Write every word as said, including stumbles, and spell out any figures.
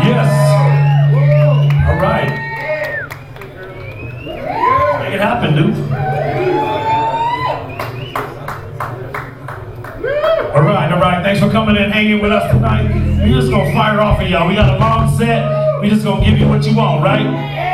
Yes. All right. Make it happen, dude. All right, all right. Thanks for coming and hanging with us tonight. We're just gonna fire off of y'all. We got a long set. We just gonna give you what you want, right?